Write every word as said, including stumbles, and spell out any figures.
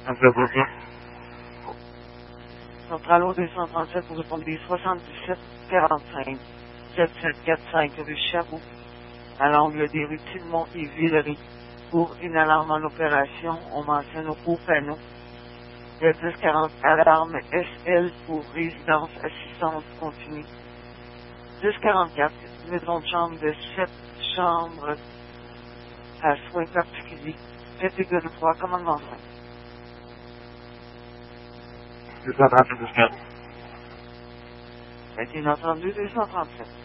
Intervention. Centrale au deux cent trente-sept pour répondre soixante-dix-sept quarante-cinq soixante-sept quarante-cinq rue Chabot, à l'angle des rues Tillemont et Villeray. Pour une alarme en opération, on mentionne au haut panneau le dix quarante alarme S L pour résidence assistance continue. dix quarante-quatre, maison de chambre de sept chambres à soins particuliers. Catégorie trois, commandement cinq. deux cent trente-sept, vingt et un heures trente-deux, deux cent trente-sept.